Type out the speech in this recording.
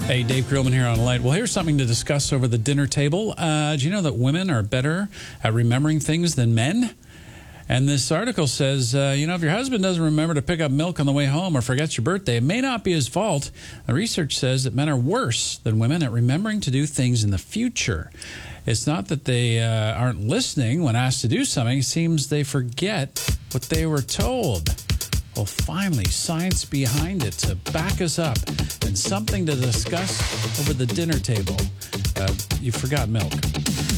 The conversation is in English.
Hey, Dave Grillman here on Light. Well, here's something to discuss over the dinner table. Do you know that women are better at remembering things than men? And this article says, if your husband doesn't remember to pick up milk on the way home or forgets your birthday, it may not be his fault. The research says that men are worse than women at remembering to do things in the future. It's not that they aren't listening when asked to do something. It seems they forget what they were told. Well, finally, science behind it to back us up and something to discuss over the dinner table. You forgot milk.